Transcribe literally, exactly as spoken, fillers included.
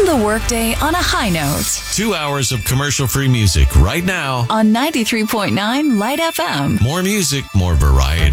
the workday on a high note. Two hours of commercial-free music right now on ninety-three point nine Light F M. More music, more variety.